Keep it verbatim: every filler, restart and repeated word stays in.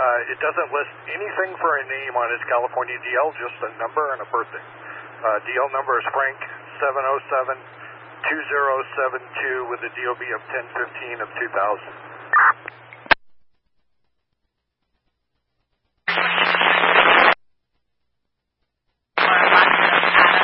Uh, it doesn't list anything for a name on his California D L, just a number and a birthday. Uh, D L number is Frank seven oh seven two oh seven two with a D O B of ten fifteen of two thousand.